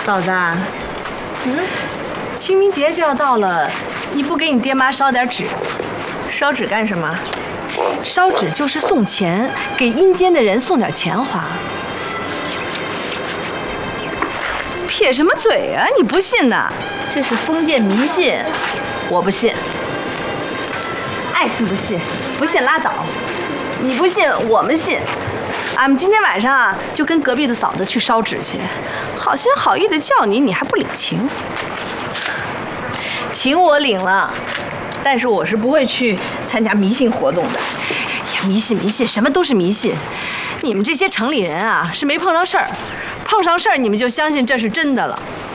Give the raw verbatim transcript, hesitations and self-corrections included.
嫂子， 嗯，清明节就要到了，你不给你爹妈烧点纸？ 烧纸干什么？ 烧纸就是送钱，给阴间的人送点钱花。撇什么嘴啊？你不信呐？ 这是封建迷信，我不信。 爱信不信，不信拉倒。你不信，我们信。俺们今天晚上啊，就跟隔壁的嫂子去烧纸去，好心好意的叫你，你还不领情。 情我领了，但是我是不会去参加迷信活动的。 呀，迷信迷信，什么都是迷信。你们这些城里人啊，是没碰上事儿，碰上事儿你们就相信这是真的了。